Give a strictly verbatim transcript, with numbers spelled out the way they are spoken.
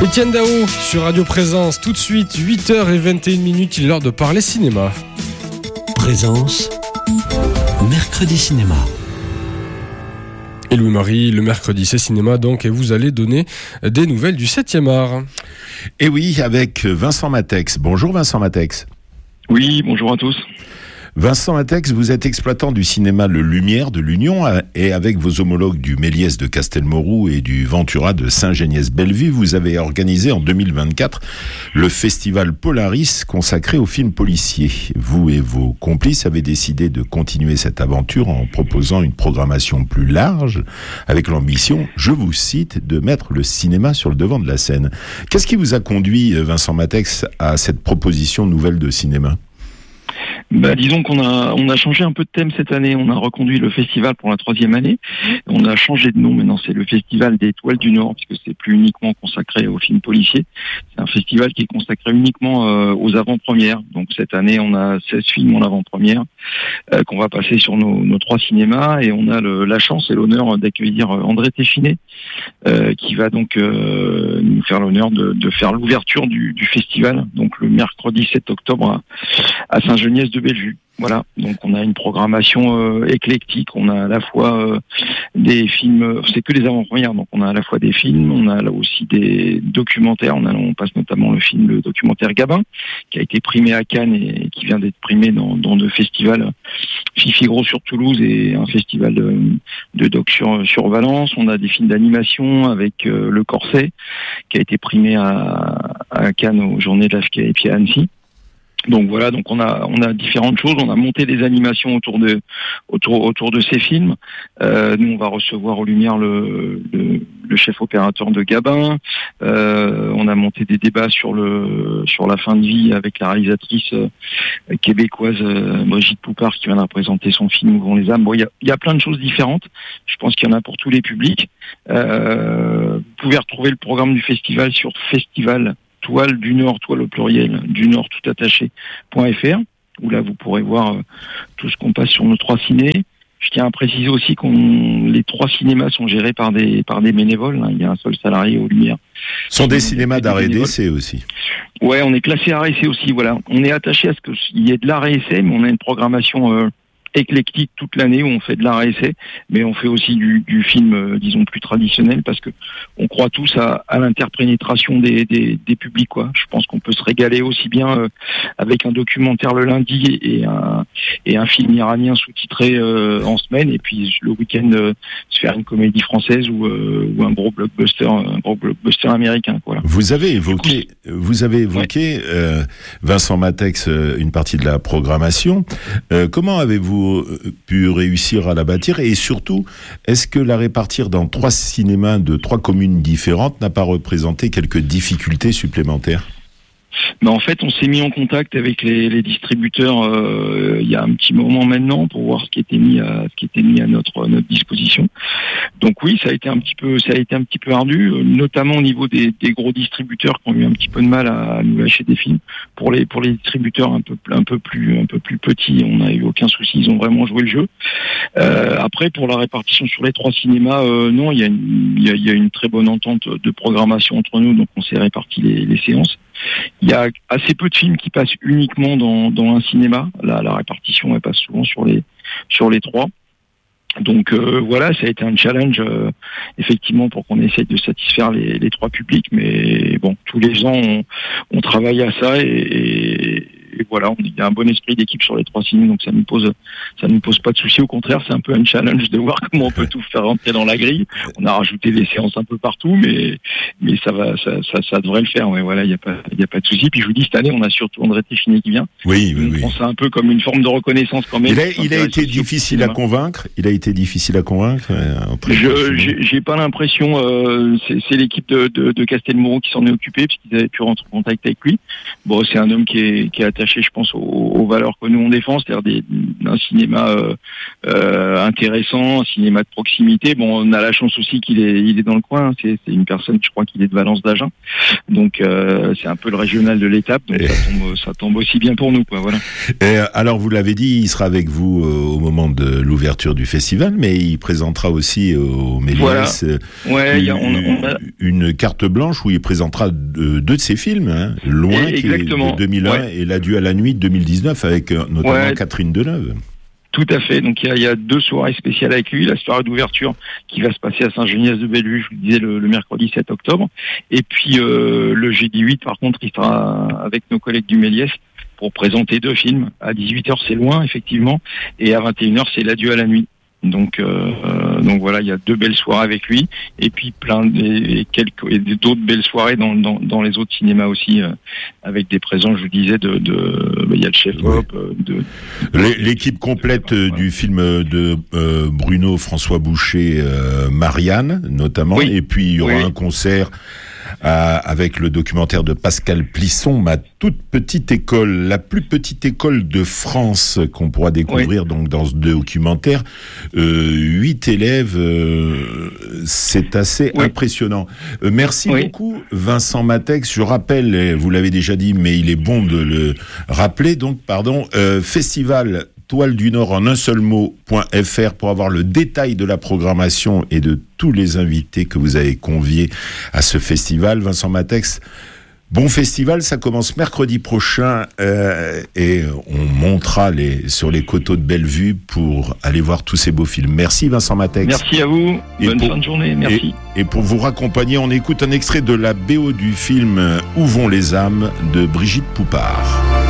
Étienne Dao sur Radio Présence, tout de suite, huit heures vingt et une minutes, il est l'heure de parler cinéma. Présence, mercredi cinéma. Et Louis-Marie, le mercredi c'est cinéma donc, et vous allez donner des nouvelles du septième art. Et oui, avec Vincent Matex. Bonjour Vincent Matex. Oui, bonjour à tous. Vincent Matex, vous êtes exploitant du cinéma Le Lumière de l'Union et avec vos homologues du Méliès de Castelmourou et du Ventura de Saint-Geniès-Bellevue, vous avez organisé en deux mille vingt-quatre le festival Polaris consacré aux films policiers. Vous et vos complices avez décidé de continuer cette aventure en proposant une programmation plus large avec l'ambition, je vous cite, de mettre le cinéma sur le devant de la scène. Qu'est-ce qui vous a conduit, Vincent Matex, à cette proposition nouvelle de cinéma ? Bah, disons qu'on a on a changé un peu de thème cette année. On a reconduit le festival pour la troisième année. On a changé de nom. Maintenant, c'est le festival des Étoiles du Nord, puisque c'est plus uniquement consacré aux films policiers. C'est un festival qui est consacré uniquement euh, aux avant-premières. Donc cette année, on a seize films en avant-première euh, qu'on va passer sur nos, nos trois cinémas, et on a le, la chance et l'honneur d'accueillir André Téchiné, euh, qui va donc euh, nous faire l'honneur de, de faire l'ouverture du, du festival. Donc le mercredi sept octobre à, à Saint-Geniès-de-Bellevue. Voilà, donc on a une programmation euh, éclectique. On a à la fois euh, des films, c'est que les avant-premières, donc on a à la fois des films, on a là aussi des documentaires. On, a, on passe notamment le film, le documentaire Gabin, qui a été primé à Cannes et qui vient d'être primé dans, dans deux festivals, Fifigro sur Toulouse et un festival de, de doc sur, sur Valence. On a des films d'animation avec euh, Le Corset, qui a été primé à, à Cannes aux Journées de l'A F C et puis à Annecy. Donc voilà, donc on a on a différentes choses. On a monté des animations autour de autour autour de ces films. Euh, nous on va recevoir aux Lumières le, le, le chef opérateur de Gabin. Euh, on a monté des débats sur le sur la fin de vie avec la réalisatrice euh, québécoise euh, Brigitte Poupard, qui vient de présenter son film Ouvrons les âmes. Bon, il y a il y a plein de choses différentes. Je pense qu'il y en a pour tous les publics. Euh, vous pouvez retrouver le programme du festival sur festival Toile du Nord, toile au pluriel, du Nord tout attaché, .fr, où là vous pourrez voir euh, tout ce qu'on passe sur nos trois cinés. Je tiens à préciser aussi qu'on les trois cinémas sont gérés par des par des bénévoles. Hein. Il y a un seul salarié aux Lumières. Ce sont des cinémas d'art et d'essai aussi. Ouais, on est classé art et essai aussi. Voilà, on est attaché à ce qu'il y ait de l'art et essai, mais on a une programmation euh, éclectique toute l'année où on fait de l'art et essai, mais on fait aussi du, du film, euh, disons, plus traditionnel, parce que on croit tous à, à l'interpénétration des, des, des publics, quoi. Je pense qu'on peut se régaler aussi bien euh, avec un documentaire le lundi et un, et un film iranien sous-titré euh, en semaine, et puis le week-end euh, se faire une comédie française ou, euh, ou un gros blockbuster, un gros blockbuster américain, quoi. Voilà. Vous avez évoqué, vous avez évoqué, ouais. euh, Vincent Matex, euh, une partie de la programmation. Euh, comment avez-vous pu réussir à la bâtir, et surtout, est-ce que la répartir dans trois cinémas de trois communes différentes n'a pas représenté quelques difficultés supplémentaires ? Mais en fait, on s'est mis en contact avec les, les distributeurs euh, il y a un petit moment maintenant pour voir ce qui était mis à ce qui était mis à notre notre disposition. Donc oui, ça a été un petit peu ça a été un petit peu ardu, notamment au niveau des, des gros distributeurs qui ont eu un petit peu de mal à nous lâcher des films. Pour les pour les distributeurs un peu un peu plus un peu plus petits, on n'a eu aucun souci, ils ont vraiment joué le jeu. Euh, après, pour la répartition sur les trois cinémas, euh, non, il y a une il y a, il y a une très bonne entente de programmation entre nous, donc on s'est réparti les, les séances. Il y a assez peu de films qui passent uniquement dans, dans un cinéma. La, la répartition, elle passe souvent sur les sur les trois. Donc euh, voilà, ça a été un challenge euh, effectivement pour qu'on essaye de satisfaire les, les trois publics. Mais bon, tous les ans, on, on travaille à ça et, et, et voilà, il y a un bon esprit d'équipe sur les trois cinémas, donc ça nous pose ça nous pose pas de soucis. Au contraire, c'est un peu un challenge de voir comment on peut tout faire rentrer dans la grille. On a rajouté des séances un peu partout, mais mais ça va, ça ça, ça devrait le faire. Ouais, voilà, il y a pas il y a pas de souci. Puis je vous dis, cette année, on a surtout André Téchiné qui vient. Oui, oui, on oui. prend ça un peu comme une forme de reconnaissance quand même. Il a, il a été difficile à convaincre. Il a été difficile à convaincre. Euh, je j'ai, j'ai pas l'impression. Euh, c'est, c'est l'équipe de, de, de Castelmourou qui s'en est occupée, parce qu'ils avaient pu rentrer en contact avec lui. Bon, c'est un homme qui est qui est attaché rattaché, je pense, aux, aux valeurs que nous on défend, c'est-à-dire des, d'un cinéma euh, euh, intéressant, un cinéma de proximité. Bon, on a la chance aussi qu'il est, il est dans le coin. Hein. C'est, c'est une personne, je crois qu'il est de Valence d'Agen, donc euh, c'est un peu le régional de l'étape. Donc et... ça, tombe, ça tombe aussi bien pour nous, quoi. Voilà. Et alors, vous l'avez dit, il sera avec vous euh, au moment de l'ouverture du festival, mais il présentera aussi au Méliès voilà. euh, ouais, une, y a, on, on a... une carte blanche où il présentera deux, deux de ses films, hein, Loin et, qui est de deux mille un ouais. et L'Adieu à la nuit de deux mille dix-neuf avec euh, notamment ouais. Catherine Deneuve. Tout à fait. Donc il y a, il y a deux soirées spéciales avec lui. La soirée d'ouverture qui va se passer à Saint-Geniès-de-Bellevue, je vous le disais, le, le mercredi sept octobre. Et puis euh, le jeudi huit, par contre, il sera avec nos collègues du Méliès pour présenter deux films. À dix-huit heures, c'est Loin, effectivement, et à vingt et une heures, c'est L'Adieu à la nuit. Donc, euh, donc voilà, il y a deux belles soirées avec lui, et puis plein de, et quelques et d'autres belles soirées dans, dans, dans les autres cinémas aussi, euh, avec des présents, je vous disais, de, de, il y a le chef oui. Hop, de, de l'équipe complète euh, du film de euh, Bruno François Boucher, euh, Marianne notamment, oui. et puis il y aura oui. un concert. Euh, avec le documentaire de Pascal Plisson, Ma toute petite école, la plus petite école de France qu'on pourra découvrir oui. donc dans ce documentaire. Euh, huit élèves, euh, c'est assez oui. impressionnant. Euh, merci oui. beaucoup Vincent Matex. Je rappelle, vous l'avez déjà dit, mais il est bon de le rappeler. Donc, pardon, euh, festival Toile du Nord en un seul mot.fr pour avoir le détail de la programmation et de tous les invités que vous avez conviés à ce festival. Vincent Matex, bon festival, ça commence mercredi prochain euh, et on montera les, sur les coteaux de Bellevue pour aller voir tous ces beaux films. Merci Vincent Matex. Merci à vous, et bonne pour, fin de journée, merci. Et, et pour vous raccompagner, on écoute un extrait de la B O du film Où vont les âmes de Brigitte Poupard.